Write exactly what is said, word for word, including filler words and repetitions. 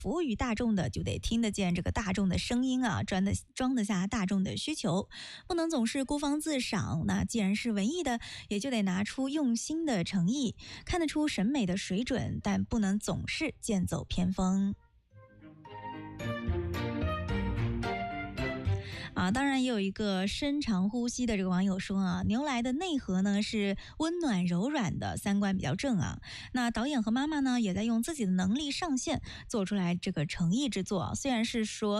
服务于大众的，就得听得见这个大众的声音啊，装得装得下大众的需求，不能总是孤芳自赏。那既然是文艺的，也就得拿出用心的诚意，看得出审美的水准，但不能总是剑走偏锋。啊，当然也有一个深长呼吸的这个网友说啊，牛来的内核呢是温暖柔软的，三观比较正啊。那导演和妈妈呢也在用自己的能力上限做出来这个诚意之作，虽然是说